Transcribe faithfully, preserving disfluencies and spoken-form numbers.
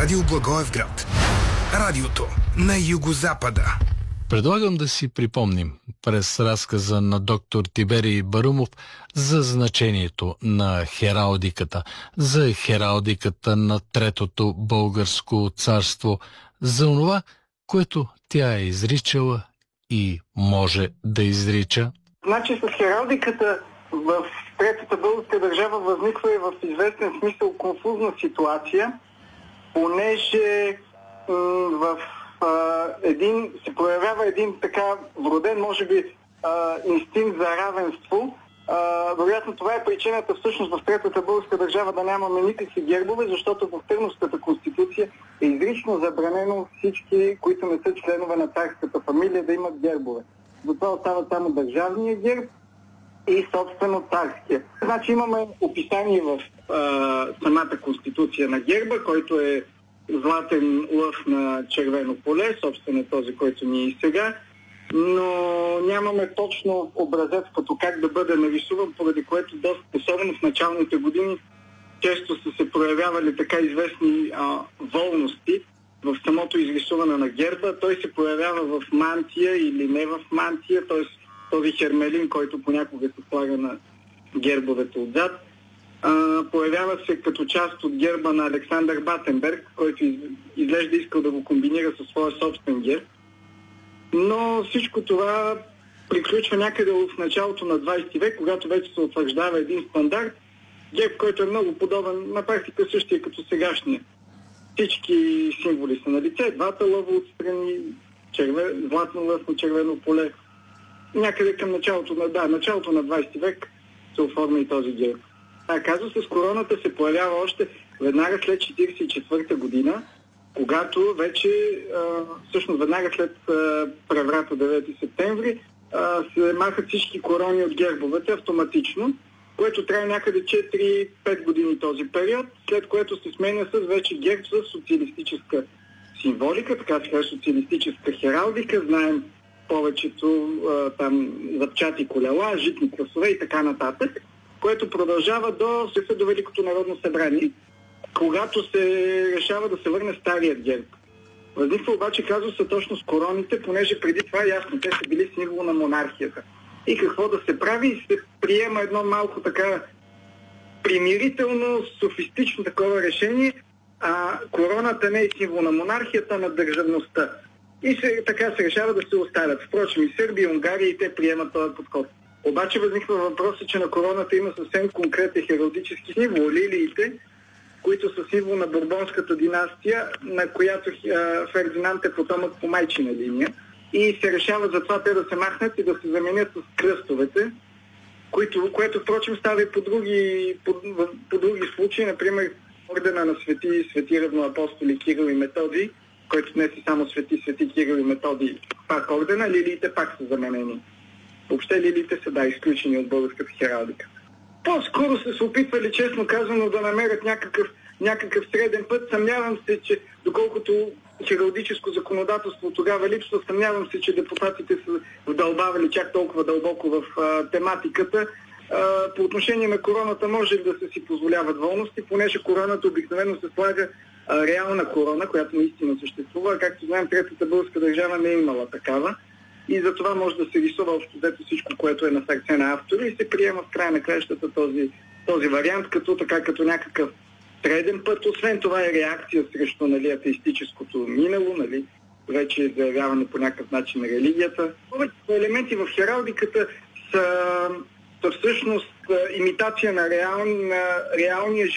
Радио Благоевград. Радиото на югозапада. Предлагам да си припомним през разказа на доктор Тиберий Барумов за значението на хералдиката, за хералдиката на Третото българско царство, за онова, което тя е изричала и може да изрича. Значи с хералдиката в Третата българска държава възниква и в известен смисъл конфузна ситуация, понеже м- в а, един, се проявява един така вроден, може би, а, инстинкт за равенство. А, вероятно това е причината всъщност в Третата българска държава да нямаме никакви гербове, защото в Търновската конституция е изрично забранено всички, които не са членове на царската фамилия, да имат гербове. Затова остава само държавния герб и собствено царския. Значи имаме описание в а, самата конституция на герба, който е златен лъв на червено поле, собствено този, който ни е и сега, но нямаме точно образец като как да бъде нарисуван, поради което доста, особено в началните години, често са се проявявали така известни а, волности в самото изрисуване на герба. Той се проявява в мантия или не в мантия, т.е. този хермелин, който понякога се слага на гербовете отзад. А, появява се като част от герба на Александър Батенберг, който из, изглежда искал да го комбинира със своя собствен герб. Но всичко това приключва някъде в началото на двадесети век, когато вече се утвърждава един стандарт, герб, който е много подобен, на практика същия като сегашния. Всички символи са на лице, двата лъва отстрани, червен, златно лъв на червено поле. Някъде към началото на, да, началото на двадесети век се оформя и този герб. А казва, с короната се появява още веднага след четиридесет и четвърта година, когато вече, а, всъщност веднага след а, преврата девети септември, а, се махат всички корони от гербовете автоматично, което трябва някъде четири-пет години този период, след което се сменя с вече герб с социалистическа символика, така се казва социалистическа хералдика, знаем повечето а, там запчати колела, житни кръстове и така нататък, което продължава до след до Великото народно събрание, когато се решава да се върне старият герб. Възниква обаче казуса точно с короните, понеже преди това ясно, те са били символ на монархията. И какво да се прави? Се приема едно малко така примирително, софистично такова решение, а короната не е символ на монархията, на държавността. И се, така се решава да се оставят. Впрочем и Сърбия, и Унгария и те приемат този подход. Обаче възниква въпросът, че на короната има съвсем конкретен хералдически символ, лилиите, които са символ на Бурбонската династия, на която а, Фердинанд е потомък по майчина линия. И се решава за това те да се махнат и да се заменят с кръстовете, които, което впрочем става и по други, по, по други случаи, например ордена на свети, свети равноапостоли Кирил и Методий, който днес е само свети, свети Кирил и Методий, пак ордена, лилиите пак са заменени. Въобще лилиите са, да, изключени от българската хералдика. По-скоро са се опитвали, честно казано, да намерят някакъв, някакъв среден път. Съмнявам се, че доколкото хералдическо законодателство тогава липсва, съмнявам се, че депутатите са вдълбавали чак толкова дълбоко в а, тематиката. А, по отношение на короната може да се си позволяват волности, понеже короната обикновено се слага а, реална корона, която наистина съществува. Както знаем, Третата българска държава не е имала такава. И за това може да се рисува общо взето всичко, което е на сърце на автора и се приема в края на краищата този, този вариант, като така като някакъв среден път. Освен това е реакция срещу, нали, атеистическото минало, нали, вече е заявяване по някакъв начин на религията. Повечето елементи в хералдиката са, са всъщност имитация на, реал, на реалния